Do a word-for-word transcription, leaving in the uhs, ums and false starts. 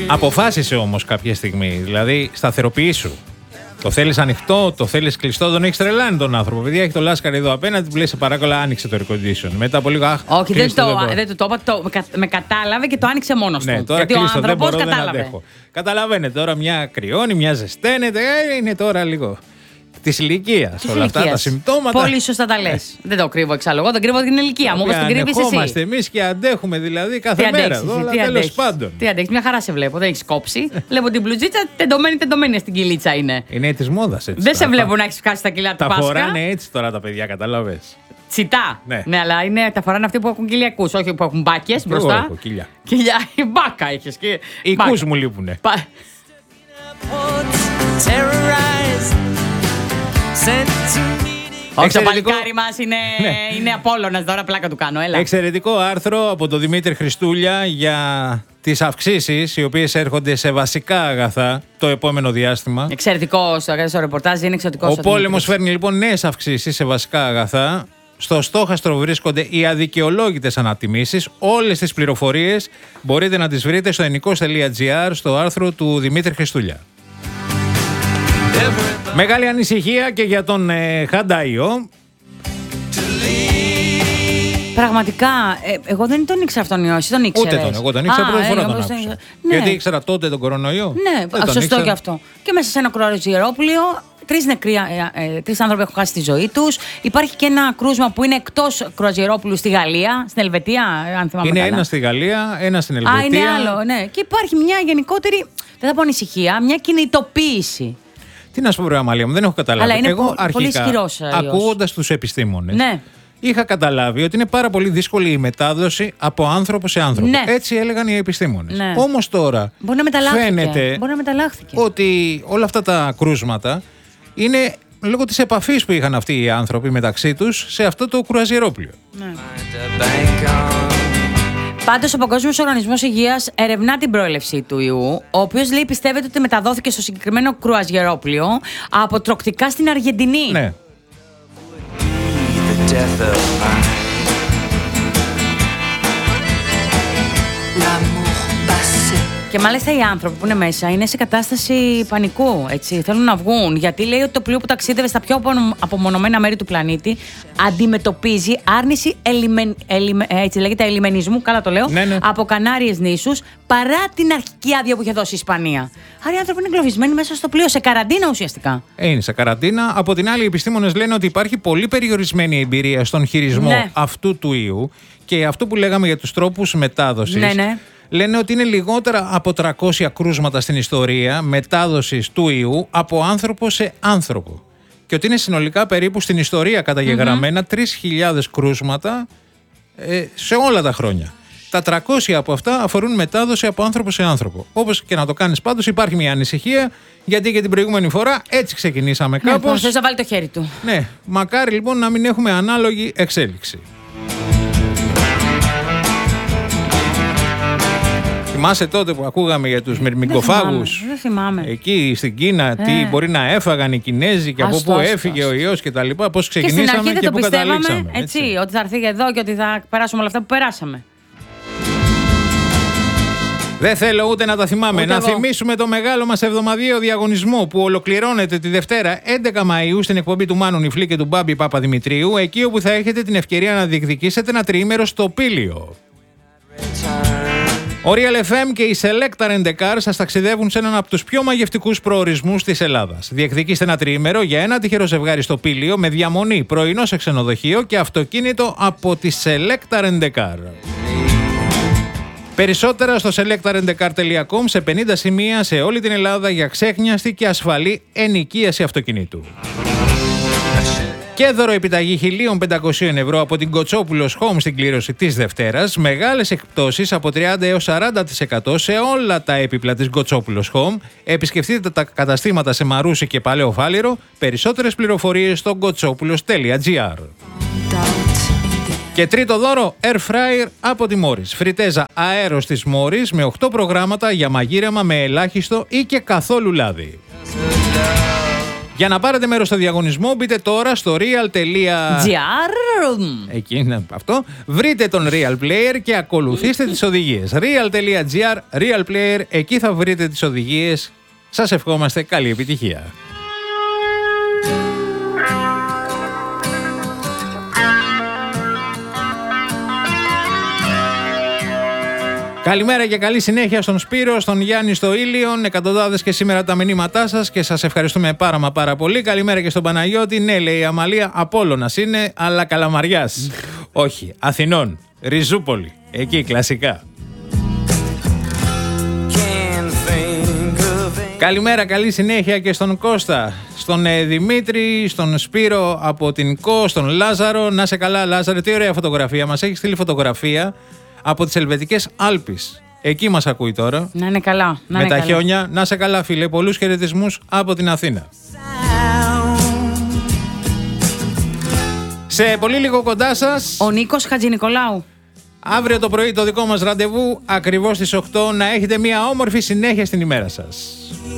Αποφάσισε όμως κάποια στιγμή, δηλαδή σταθεροποιήσου. Το θέλεις ανοιχτό, το θέλεις κλειστό, τον έχεις τρελάνει τον άνθρωπο. Παιδιά, έχει το λάσκαρι εδώ απέναντι, του λέει σε παρακαλώ, άνοιξε το air condition. Μετά από λίγο, αχ. Όχι, δεν το, δεν το, το είπα, το, με κατάλαβε και το άνοιξε μόνος του. Ναι, τώρα γιατί κλείστο, ο άνθρωπος δεν μπορώ, κατάλαβε. Δεν αντέχω. Καταλαβαίνετε τώρα, μια κρυώνει, μια ζεσταίνεται. Ε, είναι τώρα λίγο. Τη ηλικία. Όλα αυτά τα συμπτώματα. Πολύ σωστά τα λες. Δεν το κρύβω εξάλλου. Εγώ δεν κρύβω την ηλικία μου. Όπως την κρύβεις εσύ. Ανεχόμαστε εμείς και αντέχουμε δηλαδή κάθε τι μέρα. Αντέξεις, εδώ, τι τέλος πάντων. Τι αντέχεις, μια χαρά σε βλέπω. Δεν έχεις κόψει. Βλέπω την μπλουτζίτσα τεντωμένη, τεντωμένη στην κυλίτσα είναι. Είναι τη μόδα έτσι. Δεν σε βλέπω να έχεις χάσει τα κιλά του τα Πάσχα. Τα φοράνε έτσι τώρα τα παιδιά, κατάλαβες. Τσιτά. Ναι. ναι, αλλά είναι, τα φοράνε αυτοί που έχουν κοιλιακούς, όχι που έχουν μπάκες μπροστά. Έχω κοιλιά. Κοιλιά, η μπάκα έχεις. Και... Οι οικούς μου λείπουνε. Πα... Όχι, το παλικάρι μας είναι, ναι. είναι Απόλλωνας, τώρα πλάκα του κάνω, έλα. Εξαιρετικό άρθρο από τον Δημήτρη Χριστούλια για τις αυξήσεις οι οποίες έρχονται σε βασικά αγαθά το επόμενο διάστημα. Εξαιρετικό στο ρεπορτάζ, είναι εξαιρετικό. Ο πόλεμος φέρνει λοιπόν νέες αυξήσεις σε βασικά αγαθά. Στο στόχαστρο βρίσκονται οι αδικαιολόγητες ανατιμήσεις. Όλες τις πληροφορίες μπορείτε να τις βρείτε στο ενικός τελεία τζι άρ στο άρθρο του Δημήτρη Χριστούλια. Μεγάλη ανησυχία και για τον ε, Χαντάιο. Πραγματικά, ε, εγώ δεν τον ήξερα αυτόν τον ιό, εσύ τον ήξερες. Ούτε τον, εγώ τον ήξερα, πρώτη φορά τον άκουσα. Ναι. Γιατί ήξερα τότε τον κορονοϊό. Ναι, σωστό ήξερα. Και αυτό. Και μέσα σε ένα κρουαζιερόπλοιο, τρεις νεκροί, ε, ε, τρεις άνθρωποι έχουν χάσει τη ζωή τους. Υπάρχει και ένα κρούσμα που είναι εκτός κρουαζιερόπλοιου στη Γαλλία, στην Ελβετία, αν θυμάμαι είναι καλά. ένα στη Γαλλία, ένα στην Ελβετία. Α, είναι άλλο, ναι. Και υπάρχει μια γενικότερη, δεν θα πω ανησυχία, μια κινητοποίηση. Τι να σου πω, βρε Αμάλια μου, δεν έχω καταλάβει. Αλλά είναι εγώ πο- αρχικά, πολύ ισχυρός ακούγοντας τους επιστήμονες, ναι. είχα καταλάβει ότι είναι πάρα πολύ δύσκολη η μετάδοση από άνθρωπο σε άνθρωπο. Ναι. Έτσι έλεγαν οι επιστήμονες. Ναι. Όμως τώρα Μπορεί να φαίνεται Μπορεί να ότι όλα αυτά τα κρούσματα είναι λόγω της επαφής που είχαν αυτοί οι άνθρωποι μεταξύ τους σε αυτό το κρουαζιερόπλοιο. Ναι. Πάντως, ο Παγκόσμιος Οργανισμός Υγείας ερευνά την προέλευση του ιού, ο οποίος λέει πιστεύετε ότι μεταδόθηκε στο συγκεκριμένο κρουαζιερόπλοιο από τροκτικά στην Αργεντινή. Ναι. Και μάλιστα οι άνθρωποι που είναι μέσα είναι σε κατάσταση πανικού. Έτσι. Θέλουν να βγουν. Γιατί λέει ότι το πλοίο που ταξίδευε στα πιο απομονωμένα μέρη του πλανήτη αντιμετωπίζει άρνηση ελιμε... ελιμε... έτσι λέγεται, ελιμενισμού, καλά το λέω, ναι, ναι. από Κανάριες νήσους παρά την αρχική άδεια που είχε δώσει η Ισπανία. Άρα οι άνθρωποι είναι εγκλωβισμένοι μέσα στο πλοίο, σε καραντίνα ουσιαστικά. Είναι σε καραντίνα. Από την άλλη, οι επιστήμονες λένε ότι υπάρχει πολύ περιορισμένη εμπειρία στον χειρισμό ναι. αυτού του ιού και αυτό που λέγαμε για τους τρόπους μετάδοσης. Ναι, ναι. Λένε ότι είναι λιγότερα από τριακόσια κρούσματα στην ιστορία μετάδοσης του ιού από άνθρωπο σε άνθρωπο. Και ότι είναι συνολικά περίπου στην ιστορία καταγεγραμμένα mm-hmm. τρεις χιλιάδες κρούσματα ε, σε όλα τα χρόνια. Τα τριακόσια από αυτά αφορούν μετάδοση από άνθρωπο σε άνθρωπο. Όπως και να το κάνεις πάντως υπάρχει μια ανησυχία, γιατί και την προηγούμενη φορά έτσι ξεκινήσαμε ναι, κάπως. Θες να βάλει το χέρι του. Ναι, μακάρι λοιπόν να μην έχουμε ανάλογη εξέλιξη. Θυμάσαι τότε που ακούγαμε για τους μυρμικοφάγους? Δεν θυμάμαι. Εκεί στην Κίνα, ε. τι μπορεί να έφαγαν οι Κινέζοι και από πού έφυγε ο ιός και τα λοιπά. Πώς ξεκινήσαμε και, στην αρχή και πού καταλήξαμε. Έτσι, έτσι, ότι θα έρθει εδώ και ότι θα περάσουμε όλα αυτά που περάσαμε. Δεν θέλω ούτε να τα θυμάμαι. Ούτε να εγώ. θυμίσουμε το μεγάλο μας εβδομαδιαίο διαγωνισμό που ολοκληρώνεται τη Δευτέρα έντεκα Μαΐου στην εκπομπή του Μάνου Νιφλή και του Μπάμπη Παπαδημητρίου, εκεί όπου θα έχετε την ευκαιρία να διεκδικήσετε ένα τριήμερο στο Πήλιο. Ο Real εφ εμ και η Select Rent a Car σας ταξιδεύουν σε έναν από τους πιο μαγευτικούς προορισμούς της Ελλάδας. Διεκδικήστε ένα τριήμερο για ένα τυχερό ζευγάρι στο Πήλιο με διαμονή, πρωινό σε ξενοδοχείο και αυτοκίνητο από τη Select Rent a Car. Περισσότερα στο select rent a car τελεία com σε πενήντα σημεία σε όλη την Ελλάδα για ξέχνιαστη και ασφαλή ενοικίαση αυτοκινήτου. Και δωροεπιταγή χίλια πεντακόσια ευρώ από την Κοτσόπουλος Home στην κλήρωση της Δευτέρας. Μεγάλες εκπτώσεις από τριάντα έως σαράντα τοις εκατό σε όλα τα έπιπλα της Κοτσόπουλος Home. Επισκεφτείτε τα καταστήματα σε Μαρούσι και Παλαιό Φάληρο. Περισσότερες πληροφορίες στο κοτσόπουλος τελεία τζι άρ. Και τρίτο δώρο, Air Fryer από τη Morris. Φριτέζα αέρος της Morris με οκτώ προγράμματα για μαγείρεμα με ελάχιστο ή και καθόλου λάδι. Για να πάρετε μέρος στο διαγωνισμό, μπείτε τώρα στο real.gr. Εκεί είναι αυτό. Βρείτε τον Real Player και ακολουθήστε τις οδηγίες. real.gr, Real Player, εκεί θα βρείτε τις οδηγίες. Σας ευχόμαστε καλή επιτυχία. Καλημέρα και καλή συνέχεια στον Σπύρο, στον Γιάννη, στο Ήλιον. Εκατοντάδες και σήμερα τα μηνύματά σας και σας ευχαριστούμε πάρα μα πάρα πολύ. Καλημέρα και στον Παναγιώτη. Ναι, λέει η Αμαλία, Απόλλωνας είναι, αλλά Καλαμαριάς. Όχι, Αθηνών, Ριζούπολη. Εκεί κλασικά. Καλημέρα, καλή συνέχεια και στον Κώστα, στον ε, Δημήτρη, στον Σπύρο από την ΚΟ, στον Λάζαρο. Να σε καλά, Λάζαρε, τι ωραία φωτογραφία. Μας έχει στείλει φωτογραφία από τις Ελβετικές Άλπεις. Εκεί μας ακούει τώρα. Να είναι καλά. Να με είναι τα καλά. Χιόνια. Να σε καλά, φίλε. Πολλούς χαιρετισμούς από την Αθήνα. Σε πολύ λίγο κοντά σας ο Νίκος Χατζηνικολάου. Αύριο το πρωί το δικό μας ραντεβού, ακριβώς στις οκτώ. Να έχετε μια όμορφη συνέχεια στην ημέρα σας.